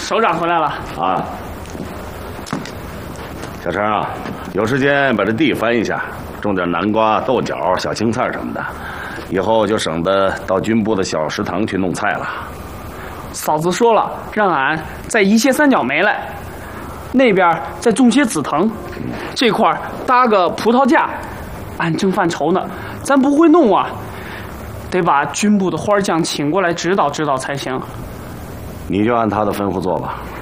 首长回来了啊。小陈啊，有时间把这地翻一下，种点南瓜、豆角、小青菜什么的，以后就省得到军部的小食堂去弄菜了。 嫂子说了，让俺在一切三角梅来，那边再种些紫藤，这块搭个葡萄架。俺正犯愁呢，咱不会弄啊，得把军部的花匠请过来指导指导才行。 你就按他的吩咐做吧。